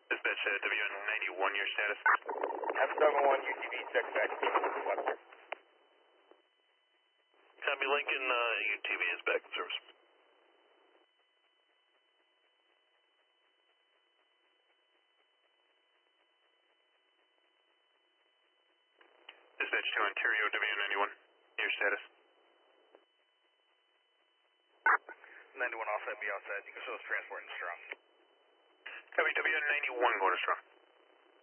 Dispatch WN91, your status? F71 UTV, check back, Webster. Copy Lincoln, UTV is back in service. Dispatch to Ontario WN91, your status? 91 offset, be outside. You can show us transport and strong. Copy WN91, going to strong.